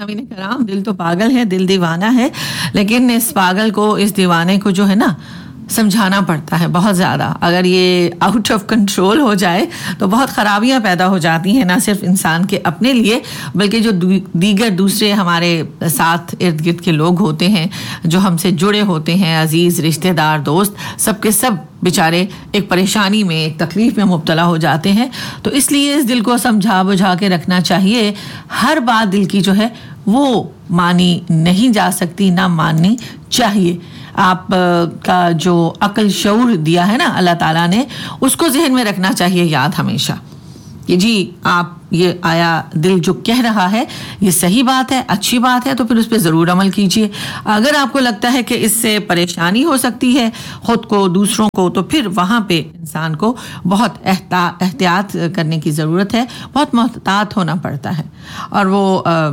ناظرین کرام، دل تو پاگل ہے، دل دیوانہ ہے، لیکن اس پاگل کو، اس دیوانے کو جو ہے نا سمجھانا پڑتا ہے بہت زیادہ. اگر یہ آؤٹ آف کنٹرول ہو جائے تو بہت خرابیاں پیدا ہو جاتی ہیں، نہ صرف انسان کے اپنے لیے بلکہ جو دیگر دوسرے ہمارے ساتھ ارد گرد کے لوگ ہوتے ہیں جو ہم سے جڑے ہوتے ہیں، عزیز رشتہ دار دوست، سب کے سب بیچارے ایک پریشانی میں، ایک تکلیف میں مبتلا ہو جاتے ہیں. تو اس لیے اس دل کو سمجھا بجھا کے رکھنا چاہیے. ہر بات دل کی جو ہے وہ مانی نہیں جا سکتی، نہ ماننی چاہیے. آپ کا جو عقل شعور دیا ہے نا اللہ تعالیٰ نے، اس کو ذہن میں رکھنا چاہیے یاد ہمیشہ کہ جی آپ یہ آیا دل جو کہہ رہا ہے یہ صحیح بات ہے، اچھی بات ہے، تو پھر اس پہ ضرور عمل کیجیے. اگر آپ کو لگتا ہے کہ اس سے پریشانی ہو سکتی ہے خود کو، دوسروں کو، تو پھر وہاں پہ انسان کو بہت احتیاط کرنے کی ضرورت ہے، بہت محتاط ہونا پڑتا ہے. اور وہ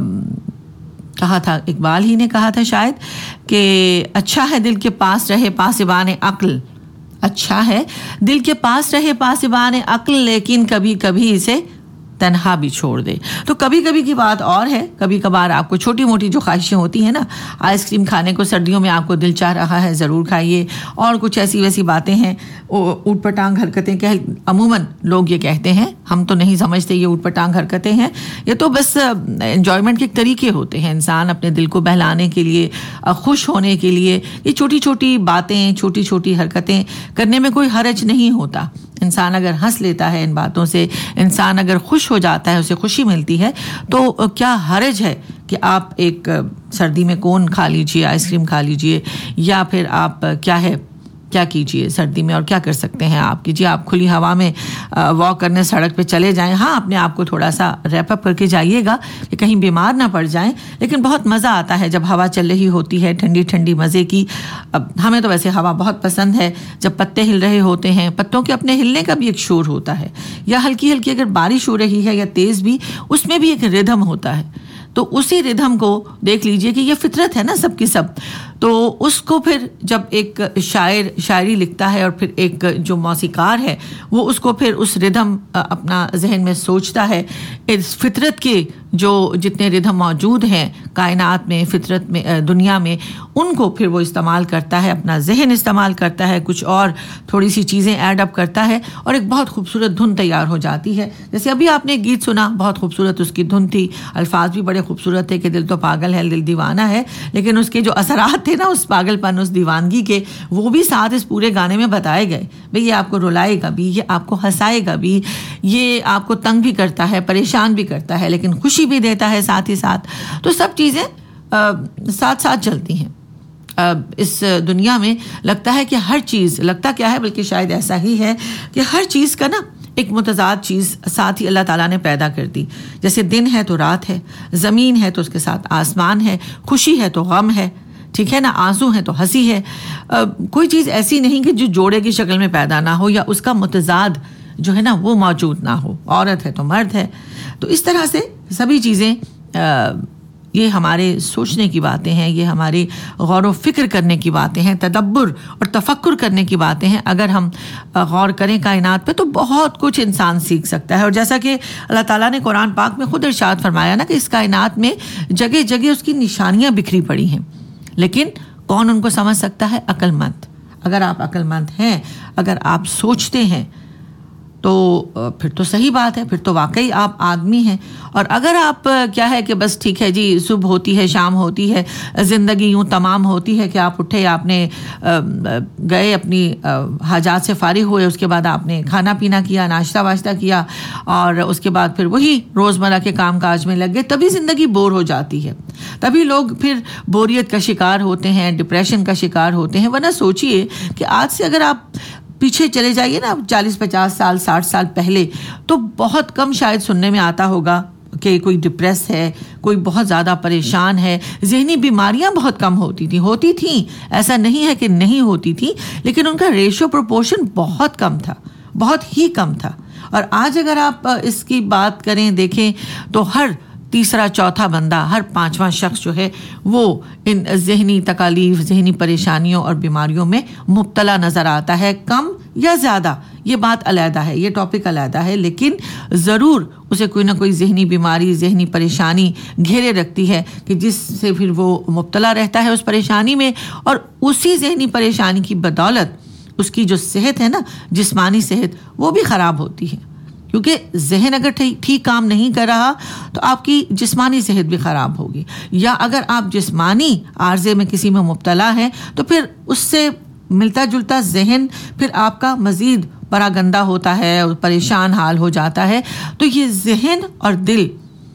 کہا تھا، اقبال ہی نے کہا تھا شاید، کہ اچھا ہے دل کے پاس رہے پاسبان عقل، اچھا ہے دل کے پاس رہے پاسبان عقل، لیکن کبھی کبھی اسے تنہا بھی چھوڑ دے. تو کبھی کبھی کی بات اور ہے، کبھی کبھار آپ کو چھوٹی موٹی جو خواہشیں ہوتی ہیں نا، آئس کریم کھانے کو سردیوں میں آپ کو دل چاہ رہا ہے، ضرور کھائیے. اور کچھ ایسی ویسی باتیں ہیں، اوٹ پٹانگ حرکتیں عموماً لوگ یہ کہتے ہیں، ہم تو نہیں سمجھتے یہ اوٹ پٹانگ حرکتیں ہیں، یہ تو بس انجوائمنٹ کے طریقے ہوتے ہیں. انسان اپنے دل کو بہلانے کے لیے، خوش ہونے کے لیے یہ چھوٹی چھوٹی باتیں، چھوٹی چھوٹی حرکتیں کرنے میں کوئی حرج نہیں ہوتا. انسان اگر ہنس لیتا ہے ان باتوں سے، انسان اگر خوش ہو جاتا ہے، اسے خوشی ملتی ہے، تو کیا حرج ہے کہ آپ ایک سردی میں کون کھا لیجئے، آئس کریم کھا لیجئے، یا پھر آپ کیا کیجئے سردی میں. اور کیا کر سکتے ہیں آپ کیجئے، آپ کھلی ہوا میں واک کرنے سڑک پہ چلے جائیں. ہاں اپنے آپ کو تھوڑا سا ریپ اپ کر کے جائیے گا کہ کہیں بیمار نہ پڑ جائیں، لیکن بہت مزہ آتا ہے جب ہوا چل رہی ہوتی ہے، ٹھنڈی ٹھنڈی مزے کی. ہمیں تو ویسے ہوا بہت پسند ہے، جب پتے ہل رہے ہوتے ہیں، پتوں کے اپنے ہلنے کا بھی ایک شور ہوتا ہے، یا ہلکی ہلکی اگر بارش ہو رہی ہے یا تیز بھی، اس میں بھی ایک ردھم ہوتا ہے. تو اسی ردھم کو دیکھ لیجئے کہ یہ فطرت ہے نا سب کی سب. تو اس کو پھر جب ایک شاعر شاعری لکھتا ہے اور پھر ایک جو موسیقار ہے وہ اس کو پھر اس ردھم اپنا ذہن میں سوچتا ہے، اس فطرت کے جو جتنے ردھم موجود ہیں کائنات میں، فطرت میں، دنیا میں، ان کو پھر وہ استعمال کرتا ہے، اپنا ذہن استعمال کرتا ہے، کچھ اور تھوڑی سی چیزیں ایڈ اپ کرتا ہے، اور ایک بہت خوبصورت دھن تیار ہو جاتی ہے. جیسے ابھی آپ نے گیت سنا، بہت خوبصورت اس کی دھن تھی، الفاظ بھی بڑے خوبصورت تھے کہ دل تو پاگل ہے، دل دیوانہ ہے، لیکن اس کے جو اثرات تھے نا اس پاگل پن، اس دیوانگی کے، وہ بھی ساتھ اس پورے گانے میں بتائے گئے. بھئی یہ آپ کو رلائے گا بھی، یہ آپ کو ہنسائے گا بھی، یہ آپ کو تنگ بھی کرتا ہے، پریشان بھی کرتا ہے، لیکن خوشی بھی دیتا ہے ساتھ ہی ساتھ. تو سب چیزیں ساتھ ساتھ چلتی ہیں. اس دنیا میں لگتا ہے کہ ہر چیز، لگتا کیا ہے بلکہ شاید ایسا ہی ہے کہ ہر چیز کا نا ایک متضاد چیز ساتھ ہی اللہ تعالیٰ نے پیدا کر دی. جیسے دن ہے تو رات ہے، زمین ہے تو اس کے ساتھ آسمان ہے، خوشی ہے تو غم ہے، ٹھیک ہے نا، آنسو ہے تو ہنسی ہے. کوئی چیز ایسی نہیں کہ جو جوڑے کی شکل میں پیدا نہ ہو، یا اس کا متضاد جو ہے نا وہ موجود نہ ہو. عورت ہے تو مرد ہے. تو اس طرح سے سبھی چیزیں، یہ ہمارے سوچنے کی باتیں ہیں، یہ ہماری غور و فکر کرنے کی باتیں ہیں، تدبر اور تفکر کرنے کی باتیں ہیں. اگر ہم غور کریں کائنات پہ تو بہت کچھ انسان سیکھ سکتا ہے. اور جیسا کہ اللہ تعالیٰ نے قرآن پاک میں خود ارشاد فرمایا نا کہ اس کائنات میں جگہ جگہ اس کی نشانیاں بکھری پڑی ہیں، لیکن کون ان کو سمجھ سکتا ہے؟ عقل مند. اگر آپ عقل مند ہیں، اگر آپ سوچتے ہیں، تو پھر تو صحیح بات ہے، پھر تو واقعی آپ آدمی ہیں. اور اگر آپ کیا ہے کہ بس ٹھیک ہے جی، صبح ہوتی ہے، شام ہوتی ہے، زندگی یوں تمام ہوتی ہے کہ آپ اٹھے، آپ نے گئے اپنی حاجات سے فارغ ہوئے، اس کے بعد آپ نے کھانا پینا کیا، ناشتہ واشتہ کیا، اور اس کے بعد پھر وہی روزمرہ کے کام کاج میں لگ گئے، تبھی زندگی بور ہو جاتی ہے. تبھی لوگ پھر بوریت کا شکار ہوتے ہیں، ڈپریشن کا شکار ہوتے ہیں. ورنہ سوچئے کہ آج سے اگر آپ پیچھے چلے جائیے نا 40-50 سال 60 سال پہلے، تو بہت کم شاید سننے میں آتا ہوگا کہ کوئی ڈپریس ہے، کوئی بہت زیادہ پریشان ہے. ذہنی بیماریاں بہت کم ہوتی تھیں، ایسا نہیں ہے کہ نہیں ہوتی تھیں، لیکن ان کا ریشو پروپورشن بہت کم تھا، بہت ہی کم تھا. اور آج اگر آپ اس کی بات کریں، دیکھیں، تو ہر تیسرا چوتھا بندہ، ہر پانچواں شخص جو ہے وہ ان ذہنی تکالیف، ذہنی پریشانیوں اور بیماریوں میں مبتلا نظر آتا ہے. کم یا زیادہ یہ بات علیحدہ ہے, یہ ٹاپک علیحدہ ہے, لیکن ضرور اسے کوئی نہ کوئی ذہنی بیماری, ذہنی پریشانی گھیرے رکھتی ہے کہ جس سے پھر وہ مبتلا رہتا ہے اس پریشانی میں, اور اسی ذہنی پریشانی کی بدولت اس کی جو صحت ہے نا, جسمانی صحت, وہ بھی خراب ہوتی ہے. کیونکہ ذہن اگر ٹھیک کام نہیں کر رہا تو آپ کی جسمانی صحت بھی خراب ہوگی, یا اگر آپ جسمانی عارضے میں کسی میں مبتلا ہیں تو پھر اس سے ملتا جلتا ذہن پھر آپ کا مزید بڑا گندا ہوتا ہے اور پریشان حال ہو جاتا ہے. تو یہ ذہن اور دل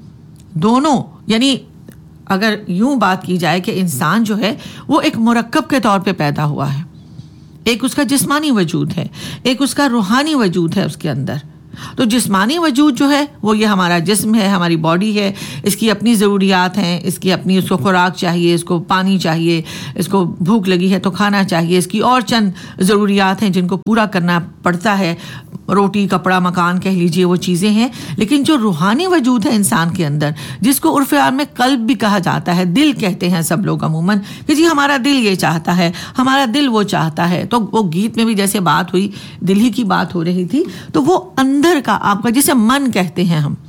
دونوں, یعنی اگر یوں بات کی جائے کہ انسان جو ہے وہ ایک مرکب کے طور پہ پیدا ہوا ہے, ایک اس کا جسمانی وجود ہے, ایک اس کا روحانی وجود ہے اس کے اندر. تو جسمانی وجود جو ہے وہ یہ ہمارا جسم ہے, ہماری باڈی ہے, اس کی اپنی ضروریات ہیں, اس کی اپنی, اس کو خوراک چاہیے, اس کو پانی چاہیے, اس کو بھوک لگی ہے تو کھانا چاہیے, اس کی اور چند ضروریات ہیں جن کو پورا کرنا پڑتا ہے, روٹی کپڑا مکان کہہ لیجئے, وہ چیزیں ہیں. لیکن جو روحانی وجود ہے انسان کے اندر, جس کو عرف عام میں قلب بھی کہا جاتا ہے, دل کہتے ہیں سب لوگ عموماً کہ جی ہمارا دل یہ چاہتا ہے, ہمارا دل وہ چاہتا ہے. تو وہ گیت میں بھی جیسے بات ہوئی, دل ہی کی بات ہو رہی تھی, تو وہ اندر کا آپ کا جسے من کہتے ہیں ہم,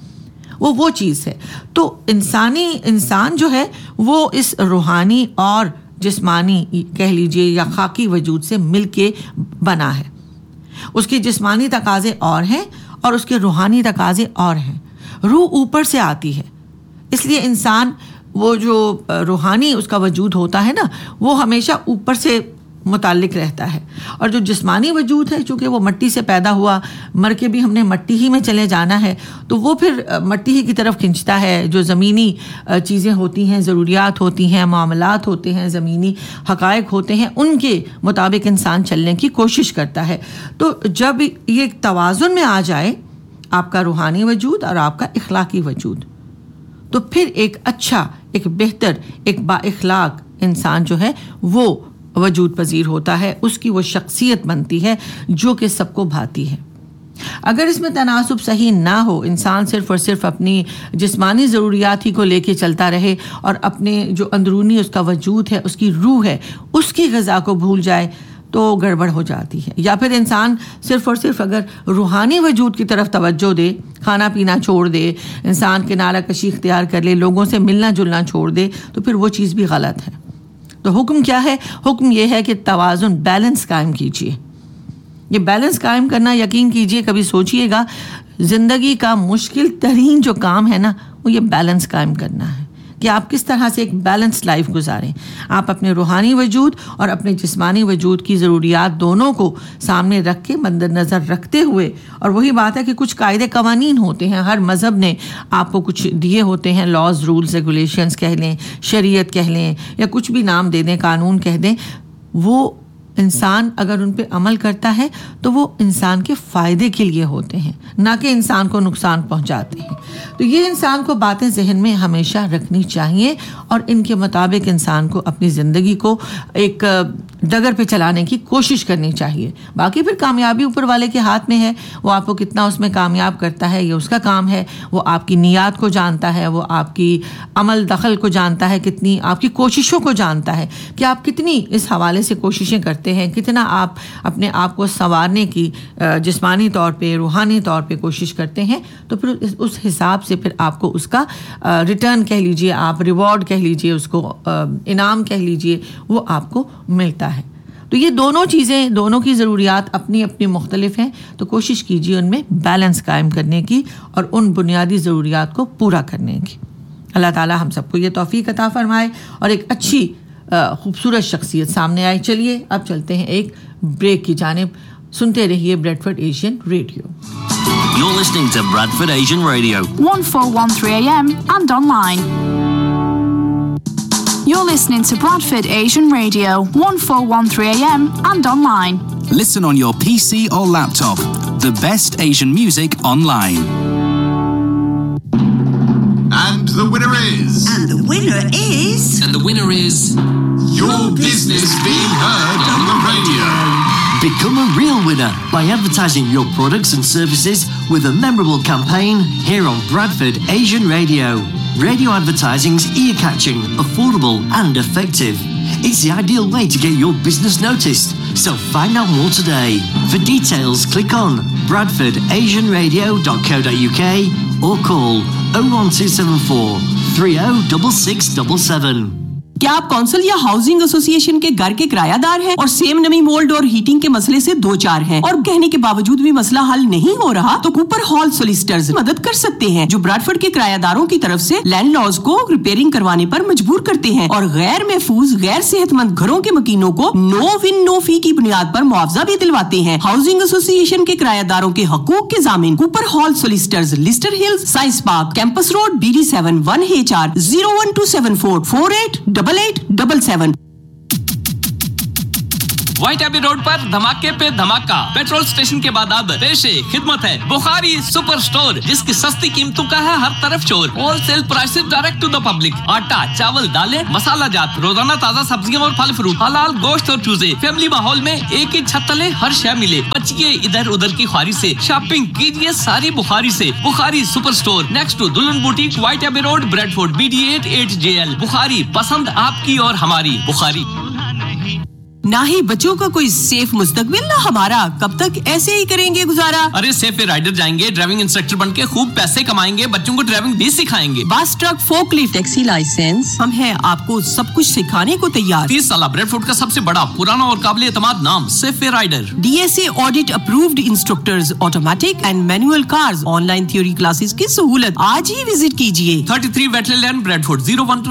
وہ چیز ہے. تو انسان جو ہے وہ اس روحانی اور جسمانی کہہ لیجئے یا خاکی وجود سے مل کے بنا ہے. اس کے جسمانی تقاضے اور ہیں اور اس کے روحانی تقاضے اور ہیں. روح اوپر سے آتی ہے, اس لیے انسان وہ جو روحانی اس کا وجود ہوتا ہے نا, وہ ہمیشہ اوپر سے متعلق رہتا ہے. اور جو جسمانی وجود ہے, چونکہ وہ مٹی سے پیدا ہوا, مر کے بھی ہم نے مٹی ہی میں چلے جانا ہے, تو وہ پھر مٹی ہی کی طرف کھنچتا ہے. جو زمینی چیزیں ہوتی ہیں, ضروریات ہوتی ہیں, معاملات ہوتے ہیں, زمینی حقائق ہوتے ہیں, ان کے مطابق انسان چلنے کی کوشش کرتا ہے. تو جب یہ توازن میں آ جائے آپ کا روحانی وجود اور آپ کا اخلاقی وجود, تو پھر ایک اچھا, ایک بہتر, ایک با اخلاق انسان جو ہے وہ وجود پذیر ہوتا ہے. اس کی وہ شخصیت بنتی ہے جو کہ سب کو بھاتی ہے. اگر اس میں تناسب صحیح نہ ہو, انسان صرف اور صرف اپنی جسمانی ضروریات ہی کو لے کے چلتا رہے اور اپنے جو اندرونی اس کا وجود ہے, اس کی روح ہے, اس کی غذا کو بھول جائے, تو گڑبڑ ہو جاتی ہے. یا پھر انسان صرف اور صرف اگر روحانی وجود کی طرف توجہ دے, کھانا پینا چھوڑ دے, انسان کنارہ کشی اختیار کر لے, لوگوں سے ملنا جلنا چھوڑ دے, تو پھر وہ چیز بھی غلط ہے. تو حکم کیا ہے؟ حکم یہ ہے کہ توازن, بیلنس قائم کیجیے. یہ بیلنس قائم کرنا, یقین کیجیے, کبھی سوچئے گا, زندگی کا مشکل ترین جو کام ہے نا, وہ یہ بیلنس قائم کرنا ہے کہ آپ کس طرح سے ایک بیلنس لائف گزاریں. آپ اپنے روحانی وجود اور اپنے جسمانی وجود کی ضروریات دونوں کو سامنے رکھ کے, مد نظر رکھتے ہوئے, اور وہی بات ہے کہ کچھ قاعدے قوانین ہوتے ہیں, ہر مذہب نے آپ کو کچھ دیے ہوتے ہیں, لاز, رولز, ریگولیشنز کہہ لیں, شریعت کہہ لیں, یا کچھ بھی نام دے دیں, قانون کہہ دیں. وہ انسان اگر ان پہ عمل کرتا ہے تو وہ انسان کے فائدے کے لیے ہوتے ہیں, نہ کہ انسان کو نقصان پہنچاتے ہیں. تو یہ انسان کو باتیں ذہن میں ہمیشہ رکھنی چاہیے, اور ان کے مطابق انسان کو اپنی زندگی کو ایک ڈگر پہ چلانے کی کوشش کرنی چاہیے. باقی پھر کامیابی اوپر والے کے ہاتھ میں ہے, وہ آپ کو کتنا اس میں کامیاب کرتا ہے, یہ اس کا کام ہے. وہ آپ کی نیات کو جانتا ہے, وہ آپ کی عمل دخل کو جانتا ہے, کتنی آپ کی کوششوں کو جانتا ہے کہ آپ کتنی اس حوالے سے کوششیں کرتے ہیں, کتنا آپ اپنے آپ کو سنوارنے کی جسمانی طور پہ, روحانی طور پہ کوشش کرتے ہیں. تو پھر اس حساب سے پھر آپ کو اس کا ریٹرن کہہ لیجئے, آپ ریوارڈ کہہ لیجئے, اس کو انعام کہہ لیجئے, وہ آپ کو ملتا ہے. تو یہ دونوں چیزیں, دونوں کی ضروریات اپنی اپنی مختلف ہیں, تو کوشش کیجیے ان میں بیلنس قائم کرنے کی اور ان بنیادی ضروریات کو پورا کرنے کی. اللہ تعالی ہم سب کو یہ توفیق عطا فرمائے اور ایک اچھی خوبصورت شخصیت سامنے آئے. چلیے اب چلتے ہیں ایک بریک کی جانب. سنتے رہیے Bradford Asian radio. You're listening to Bradford Asian Radio, 1413 AM and online. You're listening to Bradford Asian Radio, 1413 AM and online. Listen on your PC or laptop. The best Asian music online. And the winner is... And the winner is... and the winner is Your business being heard on the radio. Become a real winner by advertising your products and services with a memorable campaign here on Bradford Asian Radio. Radio advertising's ear-catching, affordable and effective. It's the ideal way to get your business noticed. So find out more today. For details, click on bradfordasianradio.co.uk or call 01274 306677. क्या आप council या housing association के घर के किरायादार हैं और same नमी, mould और हीटिंग के मसले से दो चार हैं और कहने के बावजूद भी मसला हल नहीं हो रहा, तो कूपर हॉल सॉलिसिटर्स मदद कर सकते हैं, जो ब्रैडफोर्ड के किरायादारों की तरफ से लैंडलॉर्ड्स को रिपेयरिंग करवाने पर मजबूर करते हैं और गैर महफूज, गैर सेहतमंद घरों के मकीनों को नो विन नो फी की बुनियाद पर मुआवजा भी दिलवाते हैं। हाउसिंग एसोसिएशन के किरायादारों के हकूक के जामिन Cooper hall solicitors, Leicester hills, science park, campus road, BD7 1HR 01274 488877। White AB road पर धमाके पे धमाका। पेट्रोल स्टेशन के बाद अब पेशे खिदमत है बुखारी सुपर स्टोर, जिसकी सस्ती कीमतों का है हर तरफ शोर। Wholesale prices direct to the public. आटा, चावल, दालें, मसाला जात, रोजाना ताजा सब्जियां और फल फ्रूट, हलाल गोश्त और चूजे। फैमिली माहौल में एक ही छत तले हर शय मिले। बचिए इधर उधर की ख्वारी से, शॉपिंग कीजिए सारी बुखारी से। Bukhari super store next to दुल्हन boutique, white AB road, Bradford, BD8 8JL। Bukhari, पसंद आपकी और हमारी बुखारी। ना ही बच्चों का कोई सेफ मुस्तकबिल, ना हमारा। कब तक ऐसे ही करेंगे गुजारा? अरे सेफ राइडर जाएंगे, ड्राइविंग इंस्ट्रक्टर बनके खूब पैसे कमाएंगे, बच्चों को ड्राइविंग भी सिखाएंगे। बस, ट्रक, फोकलिफ्ट, टैक्सी लाइसेंस, हम हैं आपको सब कुछ सिखाने को तैयार। 30 साल ब्रैडफोर्ड का सबसे बड़ा, पुराना और काबिल एतमाद नाम safe rider. DSA audit approved instructors, automatic and manual cars, online theory classes की सहूलत। आज ही विजिट कीजिए। 33 वेटले लैंड, ब्रैडफोर्ड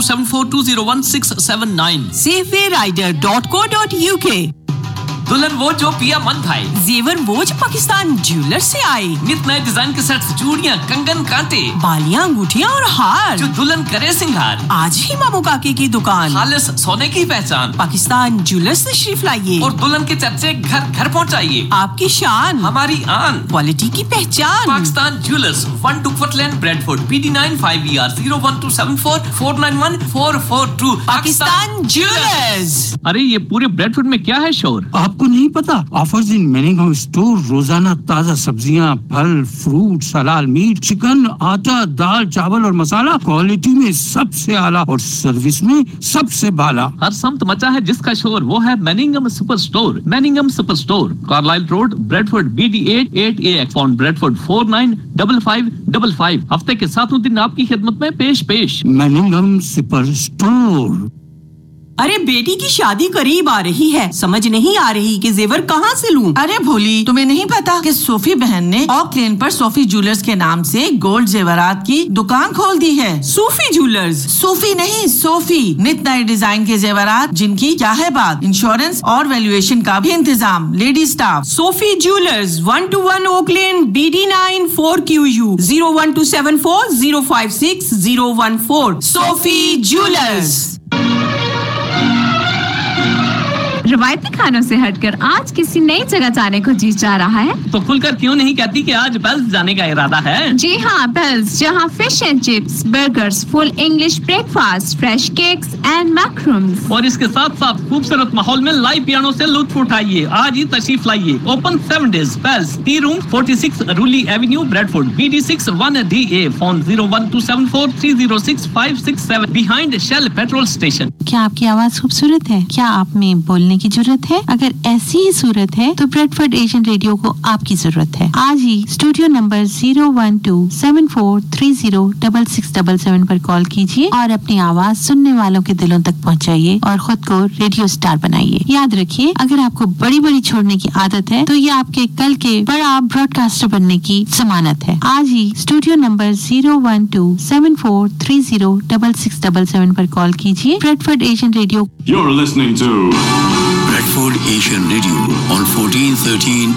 01274201679। safearider.co.uk। दुल्हन वो जो पिया मन भाई, जेवर वो जो पाकिस्तान ज्वेलर से आए। नित नए डिजाइन के सेट्स, चूड़ियां, कंगन, कांटे, बालियां, अंगूठियां और हार, जो दुल्हन करे सिंगार। आज ही मामू काके की दुकान। खालिस सोने की पहचान, पाकिस्तान ज्वेलर्स से तशरीफ लाइए और दुल्हन के चर्चे घर घर पहुंचाइए। आपकी शान, हमारी आन, क्वालिटी की पहचान। Pakistan jewellers, 1 टुकवर्थ land, Bradford, BD9 5ER 01274 491 442। Pakistan jewellers. अरे ये पूरे ब्रैडफोर्ड में क्या है शोर? आपको नहीं पता? ऑफर्स इन मैनिंगम स्टोर, रोजाना ताजा सब्जियां, फल, फ्रूट, हलाल मीट, चिकन, आटा, दाल, चावल और मसाला, क्वालिटी में सबसे आला और सर्विस में सबसे बाला। हर समत मचा है जिसका शोर, वो है मैनिंगम super store. मैनिंगम super store, Carlisle road, Bradford, BD8 8AX, phone Bradford 495555। हफ्ते के 7 दिन आपकी खिदमत में पेश। मैनिंगम सुपर स्टोर। अरे बेटी की शादी करीब आ रही है, समझ नहीं आ रही कि जेवर कहाँ से लूं। अरे भोली, तुम्हें नहीं पता कि सोफी बहन ने ऑक लेन पर सोफी ज्वेलर्स के नाम से गोल्ड जेवरात की दुकान खोल दी है। Sophie jewellers? सोफी नहीं, सोफी। नित नए डिजाइन के जेवरात, जिनकी क्या है बात, इंश्योरेंस और वैल्यूएशन का भी इंतजाम, lady staff. Sophie jewellers, 121 okay लेन, BD9 4QU 01274 056 014। Sophie jewellers. रवायती खानों से हटकर आज किसी नई जगह जाने को जी जा रहा है, तो खुलकर क्यों नहीं कहती कि आज पेल्स जाने का इरादा है? जी हाँ, पेल्स, जहाँ fish and chips, burgers, full English breakfast, fresh cakes and macros और इसके साथ साथ खूबसूरत माहौल में लाइव पियानो से लुत्फ उठाइए। आज ही तशरीफ लाइए। Open 7 days। Pails, T room, 46 रूली Avenue, Bradford, BD6 1DA, phone 01274 306 567, behind shell petrol station. क्या आपकी आवाज खूबसूरत है? क्या आप में बोलने की जरूरत है? अगर ऐसी ही सूरत है तो ब्रैडफोर्ड एशियन रेडियो को आपकी जरूरत है। आज ही स्टूडियो नंबर 01274306677 पर कॉल कीजिए और अपनी आवाज सुनने वालों के दिलों तक पहुंचाइए और खुद को रेडियो स्टार बनाइए। याद रखिए, अगर आपको बड़ी बड़ी छोड़ने की आदत है तो ये आपके कल के बड़ा ब्रॉडकास्टर बनने की जमानत है। आज ही स्टूडियो नंबर 01274306677 पर कॉल कीजिए। Bradford Asian radio. You're listening to Bradford Asian Radio on 1413